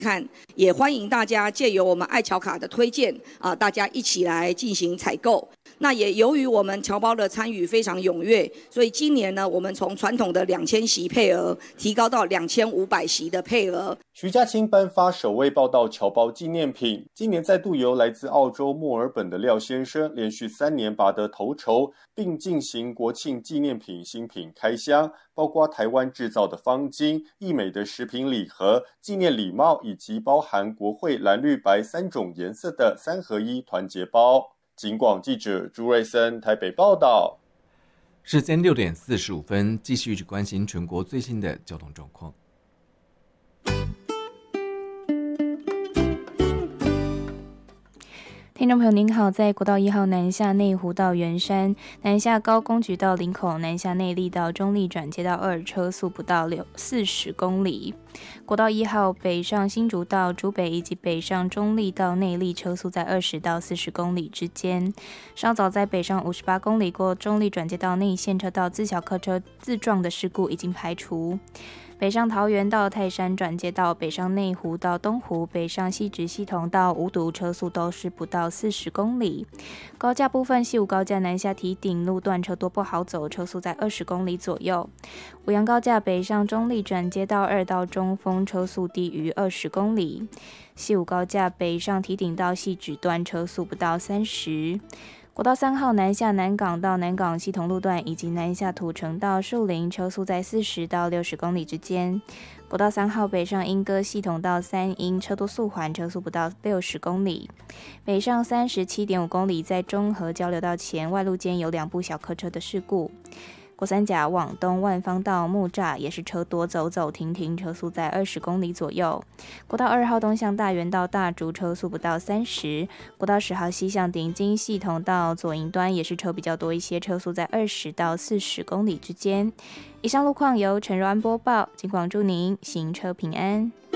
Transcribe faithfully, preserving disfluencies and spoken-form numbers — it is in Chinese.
看，也欢迎大家借由我们爱侨卡的推荐啊，大家一起来进行采购。那也由于我们侨胞的参与非常踊跃，所以今年呢，我们从传统的两千席配额提高到两千五百席的配额。 徐家清颁发首位报道侨胞纪念品，今年再度由来自澳洲墨尔本的廖先生连续三年拔得头筹，并进行国庆纪念品新品开箱，包括台湾制造的方巾、益美的食品礼盒、纪念礼帽，以及包含国徽蓝绿白三种颜色的三合一团结包。警广记者朱瑞森台北报道。 时间六点四十五分，继续去关心全国最新的交通状况。 听众朋友您好，在国道一号南下内湖到圆山，南下高公局到林口，南下内壢到中壢转接到二，车速不到四十公里。国道一号北上新竹到竹北以及北上中壢到内壢，车速在二十到四十公里之间。稍早在北上五十八公里过中壢转接到内线车道自小客车自撞的事故已经排除。北上桃园到泰山转接到北上内湖到东湖，北上西直系统到五堵，车速都是不到四十公里。高架部分，西武高架南下堤顶路段车多不好走，车速在二十公里左右。五杨高架北上中壢转接到二到中丰，车速低于二十公里。西武高架北上堤顶到汐止段车速不到三十。国道三号南下南港到南港系统路段，以及南下土城到树林，车速在四十到六十公里之间。国道三号北上莺歌系统到三莺，车多速缓，车速不到六十公里。北上三十七点五公里，在中和交流道前外路间有两部小客车的事故。国三甲往东万方到木栅也是车多走走停停，车速在二十公里左右。国道二号东向大园到大竹，车速不到三十。国道十号西向顶金系统到左营端也是车比较多一些，车速在二十到四十公里之间。以上路况由陈柔安播报，警广祝您行车平安。